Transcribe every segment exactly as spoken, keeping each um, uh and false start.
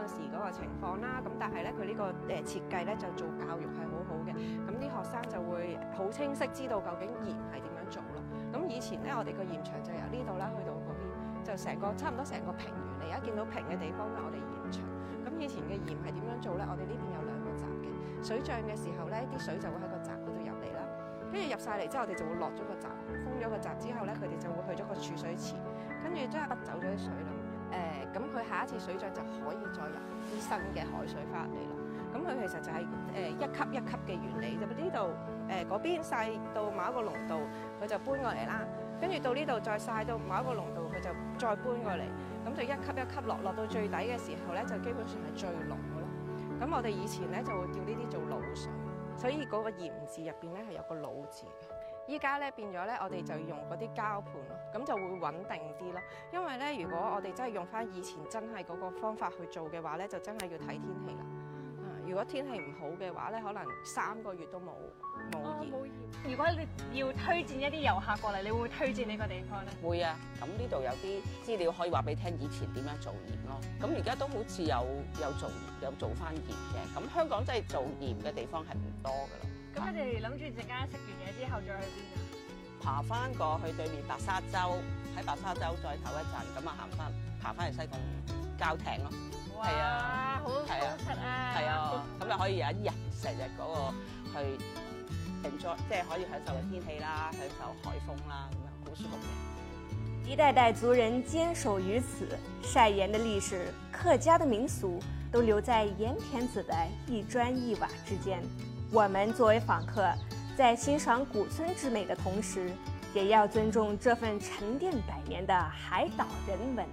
陣時嗰個情況啦。咁但係咧，佢呢個誒設計咧就做教育係好好嘅，咁啲學生就會好清晰知道究竟鹽係點樣做咯。咁以前咧，我哋個鹽場就由呢度啦去到嗰邊，就成個差唔多成個平原。你而家見到平嘅地方就係我哋鹽場。咁以前嘅鹽係點樣做咧？我哋呢邊有兩個閘嘅，水漲嘅時候咧，啲水就會喺個閘嗰度入嚟啦。跟住入晒嚟之後，我哋就會落咗個閘，封咗個閘之後咧，佢哋就會去咗個儲水池，跟住即係筆走咗啲水啦。誒、呃，咁佢下一次水漲就可以再入啲新嘅海水翻入嚟咯。咁佢其實就係、是、誒、呃、一級一級嘅原理，就呢度誒嗰邊曬到某一個濃度，佢就搬過嚟啦。跟住到呢度再曬到某一個濃度，佢就再搬過嚟。咁就一級一級落，落到最底嘅時候咧，就基本上係最濃嘅咯。咁我哋以前咧就會叫呢啲做滷水，所以嗰個鹽字入邊咧係有個滷字嘅。依家咧變咗咧，我哋就用嗰啲膠盤咯，咁就會穩定啲咯。因為咧，如果我哋真係用翻以前真係嗰個方法去做嘅話咧，就真係要睇天氣啦。啊，如果天氣唔好嘅話咧，可能三個月都冇冇鹽。 冇鹽。如果你要推薦一啲遊客過嚟，你會唔會推薦呢個地方咧？ 會啊，咁呢度有啲資料可以話俾你聽，以前點樣做鹽咯。咁而家都好似有有做有做翻鹽嘅。咁香港真係做鹽嘅地方係唔多噶啦。 咁你哋諗住陣間食完嘢之後再去邊啊？ 爬翻過去對面白沙洲，喺白沙洲再唞一陣，咁啊行翻爬翻去西貢膠艇咯。係啊， 好好食啊！ 係啊，咁又可以有一日成日嗰個去 enjoy， 即係可以享受個天氣啦，享受海風啦，咁樣好舒服嘅。 一代代族人堅守於此，曬鹽的歷史、客家的民俗，都留在鹽田子的一磚一瓦之間。我們作為訪客，在欣賞古村之美的同時，也要尊重這份沉澱百年的海島人文。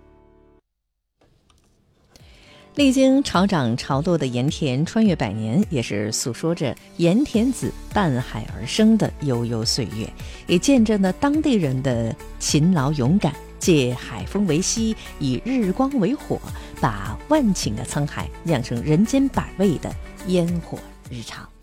歷經潮漲潮落的鹽田，穿越百年，也是訴說着鹽田子伴海而生的悠悠歲月，也見證了當地人的勤勞勇敢，借海風為息，以日光為火，把萬頃的滄海釀成人間百味的煙火日常。